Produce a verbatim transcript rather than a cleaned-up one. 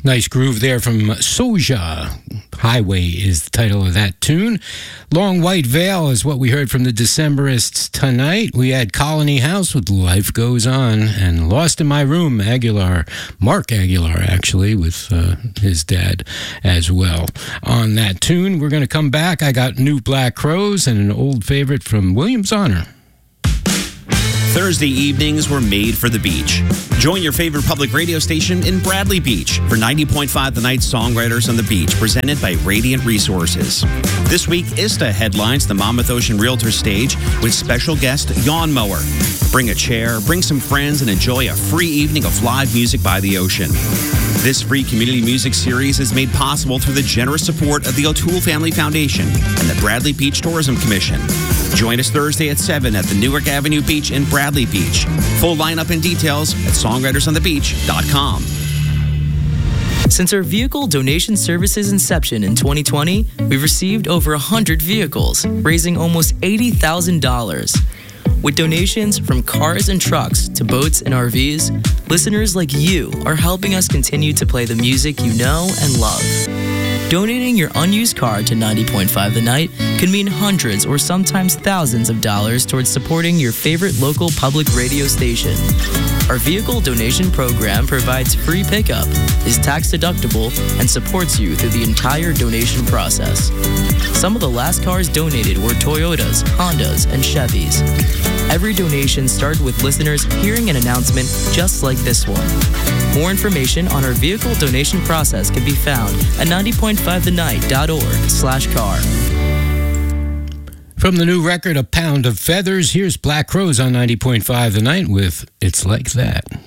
Nice groove there from Soja. Highway is the title of that tune. Long White Veil is what we heard from the Decemberists tonight. We had Colony House with Life Goes On, and Lost in My Room, Aguilar, Mark Aguilar actually, with uh, his dad as well. On that tune, we're going to come back. I got New Black Crowes and an old favorite from Williams Honor. Thursday evenings were made for the beach. Join your favorite public radio station in Bradley Beach for ninety point five The Night Songwriters on the Beach, presented by Radiant Resources. This week, ISTA headlines the Monmouth Ocean Realtor stage with special guest Yawn Mower. Bring a chair, bring some friends, and enjoy a free evening of live music by the ocean. This free community music series is made possible through the generous support of the O'Toole Family Foundation and the Bradley Beach Tourism Commission. Join us Thursday at seven at the Newark Avenue Beach in Bradley Beach. Full lineup and details at songwriters on the beach dot com. Since our vehicle donation service's inception in twenty twenty, we've received over one hundred vehicles, raising almost eighty thousand dollars. With donations from cars and trucks to boats and R Vs, listeners like you are helping us continue to play the music you know and love. Donating your unused car to ninety point five The Night can mean hundreds or sometimes thousands of dollars towards supporting your favorite local public radio station. Our vehicle donation program provides free pickup, is tax deductible, and supports you through the entire donation process. Some of the last cars donated were Toyotas, Hondas, and Chevys. Every donation started with listeners hearing an announcement just like this one. More information on our vehicle donation process can be found at ninety point five the night dot org slash car. From the new record, A Pound of Feathers, here's Black Crowes on ninety point five The Night with It's Like That.